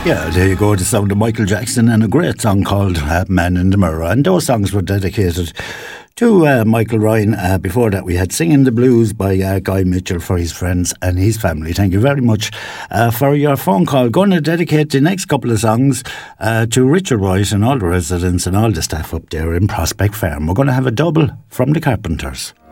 Yeah, there you go, the sound of Michael Jackson and a great song called Man in the Mirror. And those songs were dedicated to Michael Ryan. Before that, we had Singing the Blues by Guy Mitchell for his friends and his family. Thank you very much for your phone call. Going to dedicate the next couple of songs to Richard White and all the residents and all the staff up there in Prospect Farm. We're going to have a double from the Carpenters.